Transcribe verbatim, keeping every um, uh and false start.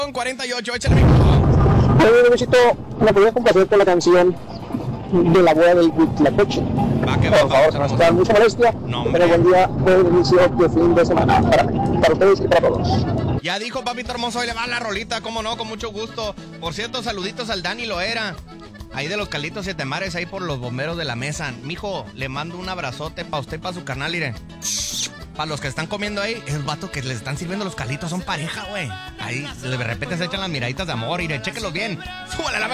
Con cuarenta y ocho, échale micrófono. Oye, necesito, ¿me podrías complacer con la canción de la boda del Huitlacoche? Va, que Por va, favor, vamos, no está mucha molestia. No, hombre. Pero buen día, buen inicio de fin de semana para mí, para ustedes y para todos. Ya dijo papito hermoso, hoy le va la rolita, cómo no, con mucho gusto. Por cierto, saluditos al Dani Loera, ahí de los Calitos Siete Mares, ahí por los bomberos de la mesa. Mijo, le mando un abrazote para usted y para su carnal, mire. Para los que están comiendo ahí, esos vatos que les están sirviendo los calitos son pareja, güey. Ahí de repente se echan las miraditas de amor, mire, chéquenlos bien. Súbale la